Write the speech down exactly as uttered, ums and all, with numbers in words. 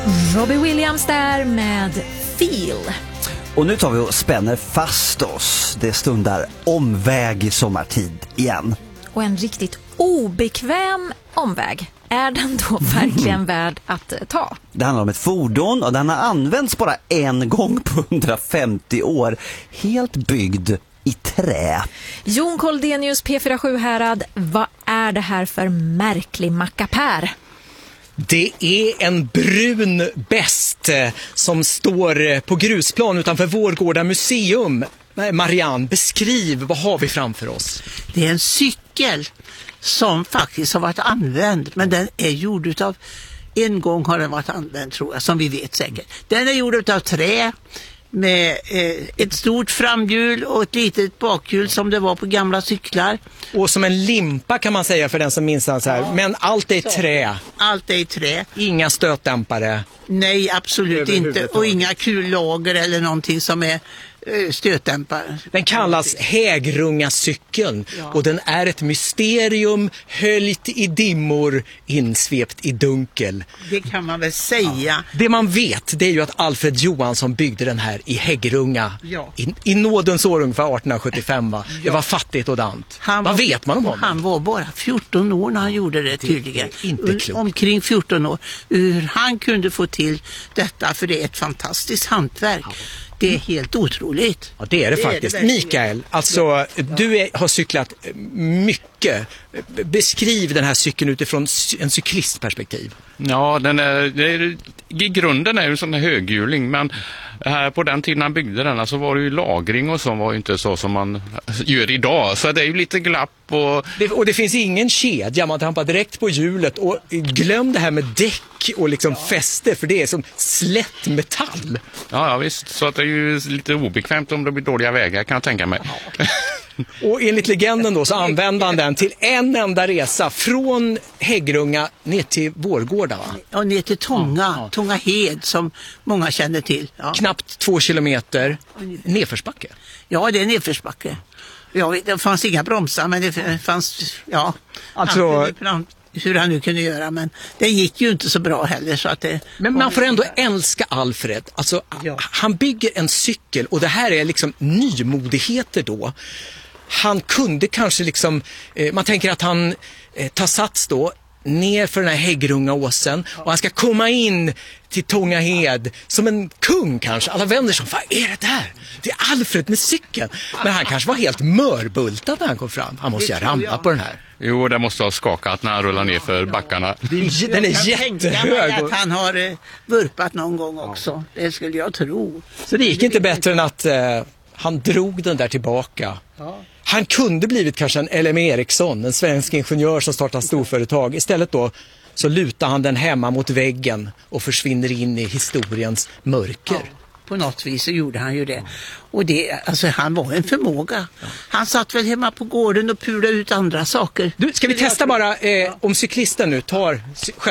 Robbie Williams där med Feel. Och nu tar vi och spänner fast oss. Det stundar omväg i sommartid igen. Och en riktigt obekväm omväg. Är den då verkligen mm. värd att ta? Det handlar om ett fordon och den har använts bara en gång på hundrafemtio år. Helt byggd i trä. Jon Koldenius, P fyra sju Härad. Vad är det här för märklig mackapär? Det är en brun bäst som står på grusplan utanför Vårgårda museum. Marianne, beskriv, vad har vi framför oss? Det är en cykel som faktiskt har varit använd, men den är gjord utav, en gång har den varit använd tror jag, som vi vet säkert. Den är gjord utav trä med eh, ett stort framhjul och ett litet bakhjul som det var på gamla cyklar. Och som en limpa kan man säga för den som minns den så här. Ja. Men allt är trä. Allt är trä. Inga stötdämpare. Nej, absolut inte. Och inga kullager eller någonting som är stötdämpare. Den kallas Hägrungacykeln ja. Och den är ett mysterium höljt i dimmor, insvept i dunkel. Det kan man väl säga. Ja. Det man vet, det är ju att Alfred Johansson byggde den här i Häggrunga ja. i, i nådens år ungefär arton sjuttiofem va? Ja. Det var fattigt och dant. Han Vad var, vet man om honom? Han var bara fjorton år när han gjorde det tydligen. Det inte klokt. Omkring fjorton år. Hur han kunde få till detta, för det är ett fantastiskt hantverk. Ja. Det är helt otroligt. Ja, det är det, det faktiskt. Är det Mikael, alltså ja. du är, har cyklat mycket. Beskriv den här cykeln utifrån en cyklistperspektiv. Ja, den är, det är, i grunden är det en sån här höghjuling, men här på den tiden han byggde den så var det ju lagring och så var ju inte så som man gör idag. Så det är ju lite glapp. Och det, och det finns ingen kedja, man trampar direkt på hjulet. Och glöm det här med däck och liksom ja. fäste, för det är som slätt metall. Ja, ja visst, så att det är ju lite obekvämt om det blir dåliga vägar kan jag tänka mig. Ja. Och enligt legenden då så använde han den till en enda resa från Häggrunga ner till Vårgårda va? Ja, ner till Tånga, ja, ja. Tånga hed som många känner till. Ja. Knappt två kilometer nedförsbacke. Ja, det är nedförsbacke. Ja, det fanns inga bromsar, men det fanns, ja, alltså, han, hur han nu kunde göra, men det gick ju inte så bra heller. Så att det men man får ändå älska Alfred. Alltså, ja. Han bygger en cykel och det här är liksom nymodigheter då. Han kunde kanske liksom, eh, man tänker att han eh, tar sats då ner för den här Häggrungaåsen och han ska komma in till Tångahed som en kung kanske. Alla vänder som, vad är det där? Det är Alfred med cykeln. Men han kanske var helt mörbultad när han kom fram. Han måste ju ramla på den här. Jo, det måste ha skakat när han rullar ner för backarna. Den är jättehög. Att han har eh, vurpat någon gång också. Det skulle jag tro. Så det gick inte bättre än att eh, han drog den där tillbaka. Ja. Han kunde blivit kanske en L M Eriksson, en svensk ingenjör som startar storföretag. Istället då så lutar han den hemma mot väggen och försvinner in i historiens mörker. Ja, på något vis så gjorde han ju det. Och det, alltså han var en förmåga. Ja. Han satt väl hemma på gården och pulade ut andra saker. Du, ska vi testa bara eh, om cyklisten nu tar